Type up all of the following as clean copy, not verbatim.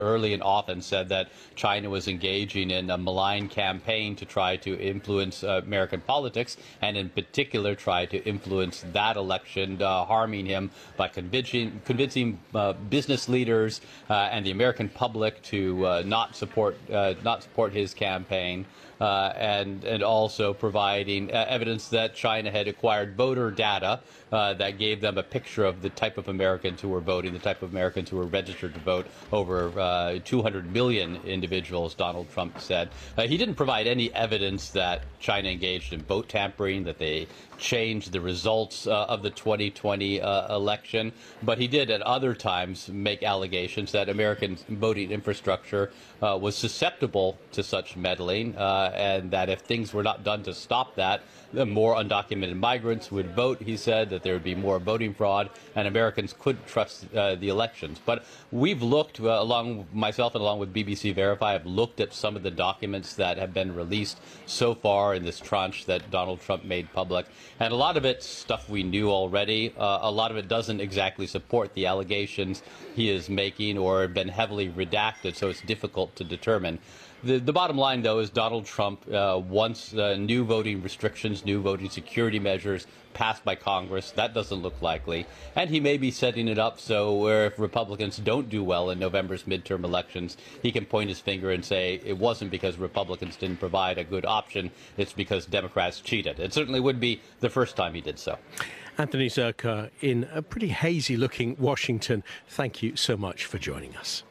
early and often said that China was engaging in a malign campaign to try to influence American politics, and in particular try to influence that election, harming him by convincing business leaders and the American public to not support his campaign. And also providing evidence that China had acquired voter data that gave them a picture of the type of Americans who were voting, the type of Americans who were registered to vote. Over 200 million individuals, Donald Trump said. He didn't provide any evidence that China engaged in vote tampering, that they changed the results of the 2020 election, but he did at other times make allegations that American voting infrastructure was susceptible to such meddling, and that if things were not done to stop that, the more undocumented migrants would vote. He said that there would be more voting fraud, and Americans couldn't trust the elections. But we've looked, myself and along with BBC Verify, have looked at some of the documents that have been released so far in this tranche that Donald Trump made public. And a lot of it's stuff we knew already. A lot of it doesn't exactly support the allegations he is making or have been heavily redacted, so it's difficult to determine. The bottom line, though, is Donald Trump wants new voting restrictions, new voting security measures passed by Congress. That doesn't look likely. And he may be setting it up so if Republicans don't do well in November's midterm elections, he can point his finger and say it wasn't because Republicans didn't provide a good option, it's because Democrats cheated. It certainly would be the first time he did so. Anthony Zurcher in a pretty hazy-looking Washington. Thank you so much for joining us.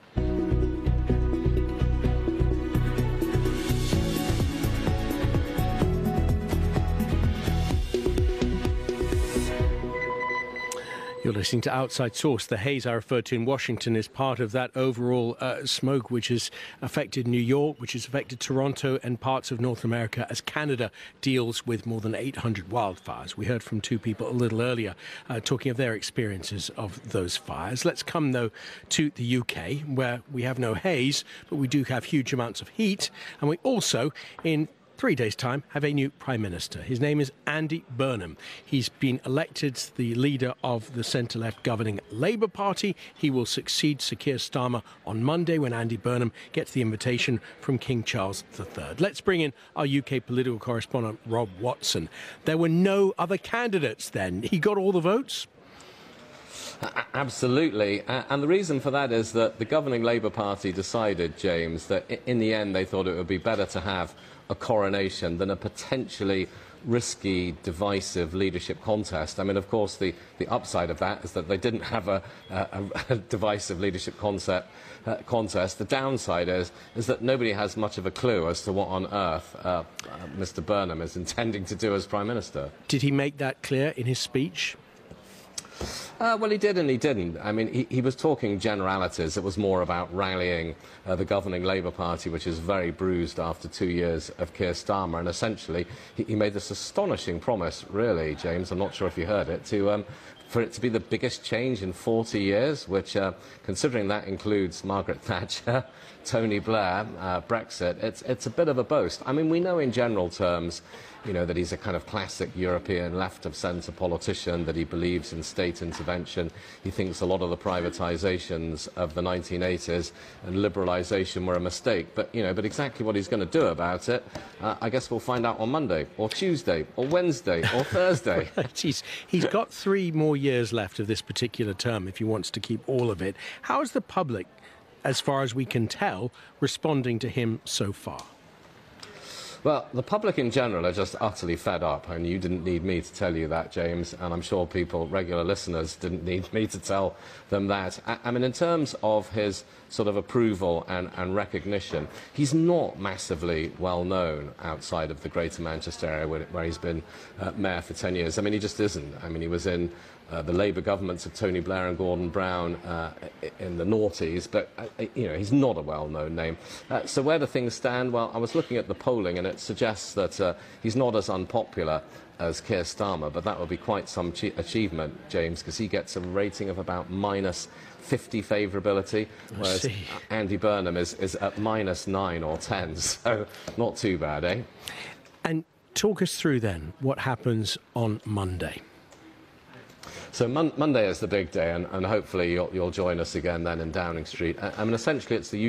You're listening to Outside Source. The haze I referred to in Washington is part of that overall smoke which has affected New York, which has affected Toronto and parts of North America as Canada deals with more than 800 wildfires. We heard from two people a little earlier talking of their experiences of those fires. Let's come, though, to the UK, where we have no haze, but we do have huge amounts of heat. And we also, in 3 days' time, have a new Prime Minister. His name is Andy Burnham. He's been elected the leader of the centre-left governing Labour Party. He will succeed Sir Keir Starmer on Monday when Andy Burnham gets the invitation from King Charles III. Let's bring in our UK political correspondent, Rob Watson. There were no other candidates then. He got all the votes? Absolutely. And the reason for that is that the governing Labour Party decided, James, that in the end they thought it would be better to have a coronation than a potentially risky, divisive leadership contest. I mean, of course, the upside of that is that they didn't have a divisive leadership contest. The downside is that nobody has much of a clue as to what on earth Mr. Burnham is intending to do as Prime Minister. Did he make that clear in his speech? Well, he did and he didn't. I mean, he was talking generalities. It was more about rallying the governing Labour Party, which is very bruised after 2 years of Keir Starmer. And essentially, he made this astonishing promise, really, James, I'm not sure if you heard it, for it to be the biggest change in 40 years, which, considering that includes Margaret Thatcher, Tony Blair, Brexit, it's a bit of a boast. I mean, we know in general terms, you know, that he's a kind of classic European left-of-centre politician, that he believes in state intervention. He thinks a lot of the privatisations of the 1980s and liberalisation were a mistake. But exactly what he's going to do about it, I guess we'll find out on Monday, or Tuesday, or Wednesday, or Thursday. He's got 3 more years left of this particular term if he wants to keep all of it. How is the public, as far as we can tell, responding to him so far? Well, the public in general are just utterly fed up, and you didn't need me to tell you that, James, and I'm sure regular listeners, didn't need me to tell them that. I mean, in terms of his sort of approval and recognition, he's not massively well known outside of the Greater Manchester area where he's been mayor for 10 years. I mean, he just isn't. I mean, he was in the Labour governments of Tony Blair and Gordon Brown in the noughties, but he's not a well-known name. So where do things stand? Well, I was looking at the polling, and it suggests that he's not as unpopular as Keir Starmer, but that would be quite some achievement, James, because he gets a rating of about -50 favourability, whereas Andy Burnham is at -9 or 10, so not too bad, eh? And talk us through then what happens on Monday. So Monday is the big day, and hopefully you'll join us again then in Downing Street. I mean, essentially, it's the